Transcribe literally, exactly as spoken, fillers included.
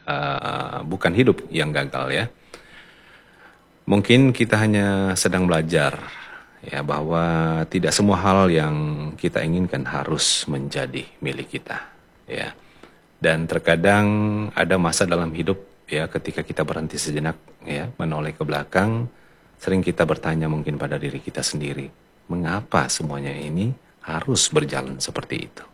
uh, bukan hidup yang gagal ya. Mungkin kita hanya sedang belajar ya bahwa tidak semua hal yang kita inginkan harus menjadi milik kita ya. Dan terkadang ada masa dalam hidup ya ketika kita berhenti sejenak ya, menoleh ke belakang, sering kita bertanya mungkin pada diri kita sendiri, mengapa semuanya ini harus berjalan seperti itu?